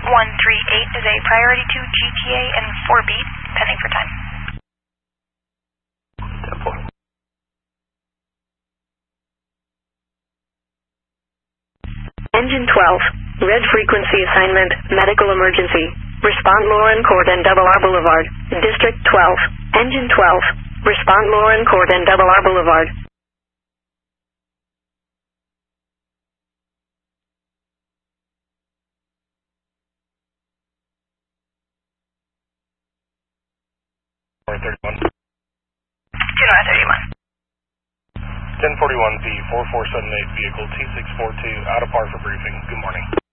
138 is a priority to GTA and 4B, pending for time. 10-4. Engine 12, red frequency assignment, medical emergency. Respond Lauren Court and Double R Boulevard, District 12. Engine 12, respond Lauren Court and Double R Boulevard. Or 31. 2-31. 1041 P 4478 vehicle T642 out of par for briefing. Good morning.